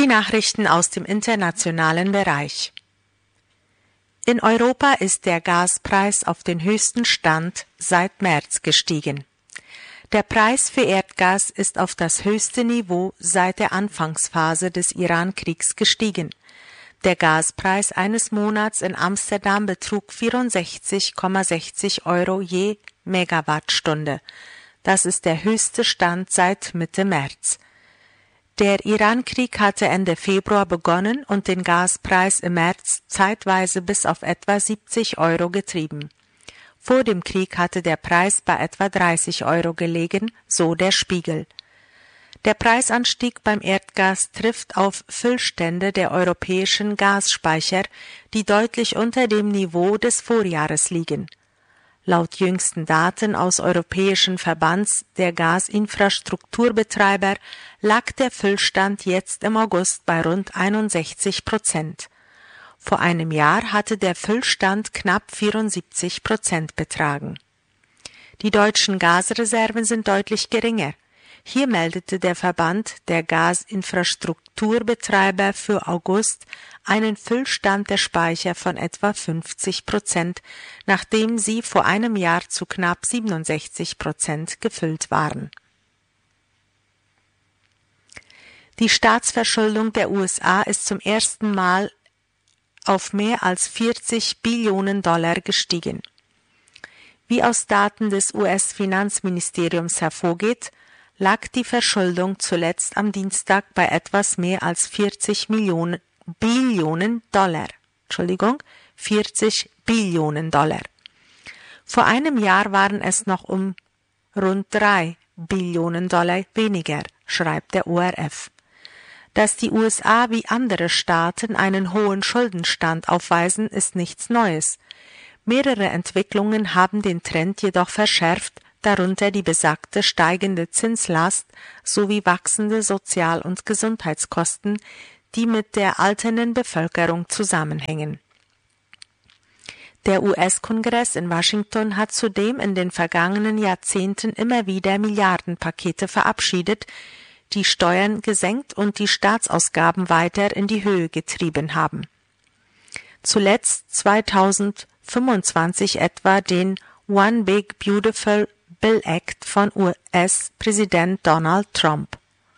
Nachrichten aus dem internationalen Bereich. In Europa ist der Gaspreis auf den höchsten Stand seit März gestiegen. Der Preis für Erdgas ist auf das höchste Niveau seit der Anfangsphase des Iran-Kriegs gestiegen. Der Gaspreis eines Monats in Amsterdam betrug 64,60 € je Megawattstunde. Das ist der höchste Stand seit Mitte März. Der Iran-Krieg hatte Ende Februar begonnen und den Gaspreis im März zeitweise bis auf etwa 70 € getrieben. Vor dem Krieg hatte der Preis bei etwa 30 € gelegen, so der Spiegel. Der Preisanstieg beim Erdgas trifft auf Füllstände der europäischen Gasspeicher, die deutlich unter dem Niveau des Vorjahres liegen. Laut jüngsten Daten aus Europäischen Verbands der Gasinfrastrukturbetreiber lag der Füllstand jetzt im August bei rund 61%. Vor einem Jahr hatte der Füllstand knapp 74% betragen. Die deutschen Gasreserven sind deutlich geringer. Hier meldete der Verband der Gasinfrastrukturbetreiber für August einen Füllstand der Speicher von etwa 50%, nachdem sie vor einem Jahr zu knapp 67% gefüllt waren. Die Staatsverschuldung der USA ist zum ersten Mal auf mehr als 40 Billionen $ gestiegen. Wie aus Daten des US-Finanzministeriums hervorgeht, lag die Verschuldung zuletzt am Dienstag bei etwas mehr als 40 Billionen $. 40 Billionen $. Vor einem Jahr waren es noch um rund 3 Billionen $ weniger, schreibt der ORF. Dass die USA wie andere Staaten einen hohen Schuldenstand aufweisen, ist nichts Neues. Mehrere Entwicklungen haben den Trend jedoch verschärft, darunter die besagte steigende Zinslast sowie wachsende Sozial- und Gesundheitskosten, die mit der alternden Bevölkerung zusammenhängen. Der US-Kongress in Washington hat zudem in den vergangenen Jahrzehnten immer wieder Milliardenpakete verabschiedet, die Steuern gesenkt und die Staatsausgaben weiter in die Höhe getrieben haben. Zuletzt 2025 etwa den One Big Beautiful Bill Act von US-Präsident Donald Trump.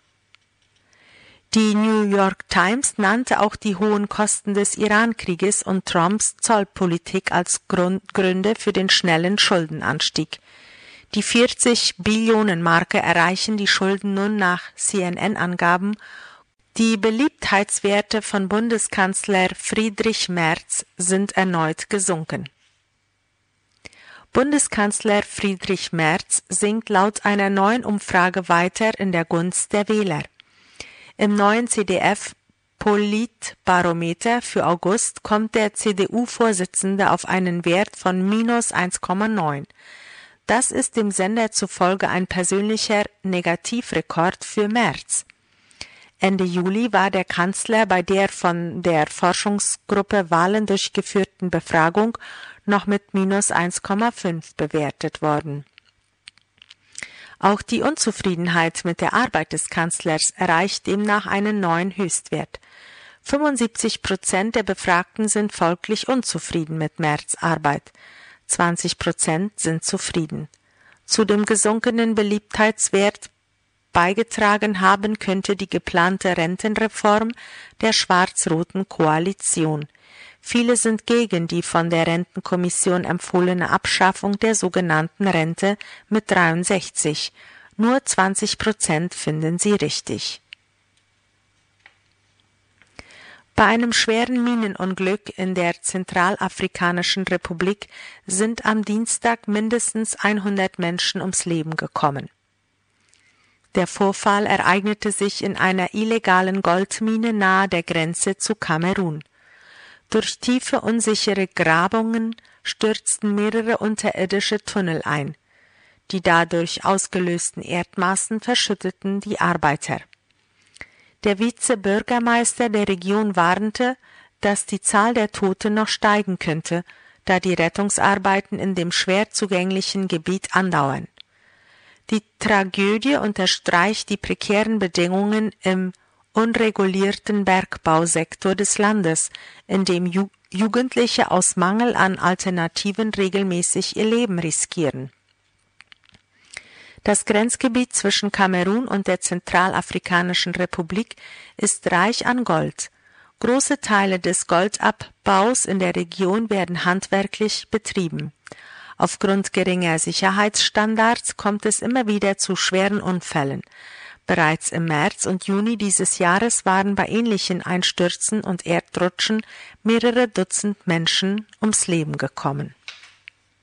Die New York Times nannte auch die hohen Kosten des Iran-Krieges und Trumps Zollpolitik als Gründe für den schnellen Schuldenanstieg. Die 40-Billionen-Marke erreichen die Schulden nun nach CNN-Angaben. Die Beliebtheitswerte von Bundeskanzler Friedrich Merz sind erneut gesunken. Bundeskanzler Friedrich Merz sinkt laut einer neuen Umfrage weiter in der Gunst der Wähler. Im neuen CDF-Politbarometer für August kommt der CDU-Vorsitzende auf einen Wert von minus 1,9. Das ist dem Sender zufolge ein persönlicher Negativrekord für Merz. Ende Juli war der Kanzler bei der von der Forschungsgruppe Wahlen durchgeführten Befragung noch mit minus 1,5 bewertet worden. Auch die Unzufriedenheit mit der Arbeit des Kanzlers erreicht demnach einen neuen Höchstwert. 75% der Befragten sind folglich unzufrieden mit Merz' Arbeit. 20% sind zufrieden. Zu dem gesunkenen Beliebtheitswert beigetragen haben könnte die geplante Rentenreform der schwarz-roten Koalition. Viele sind gegen die von der Rentenkommission empfohlene Abschaffung der sogenannten Rente mit 63. Nur 20% finden sie richtig. Bei einem schweren Minenunglück in der Zentralafrikanischen Republik sind am Dienstag mindestens 100 Menschen ums Leben gekommen. Der Vorfall ereignete sich in einer illegalen Goldmine nahe der Grenze zu Kamerun. Durch tiefe, unsichere Grabungen stürzten mehrere unterirdische Tunnel ein. Die dadurch ausgelösten Erdmassen verschütteten die Arbeiter. Der Vizebürgermeister der Region warnte, dass die Zahl der Toten noch steigen könnte, da die Rettungsarbeiten in dem schwer zugänglichen Gebiet andauern. Die Tragödie unterstreicht die prekären Bedingungen im unregulierten Bergbausektor des Landes, in dem Jugendliche aus Mangel an Alternativen regelmäßig ihr Leben riskieren. Das Grenzgebiet zwischen Kamerun und der Zentralafrikanischen Republik ist reich an Gold. Große Teile des Goldabbaus in der Region werden handwerklich betrieben. Aufgrund geringer Sicherheitsstandards kommt es immer wieder zu schweren Unfällen. Bereits im März und Juni dieses Jahres waren bei ähnlichen Einstürzen und Erdrutschen mehrere Dutzend Menschen ums Leben gekommen.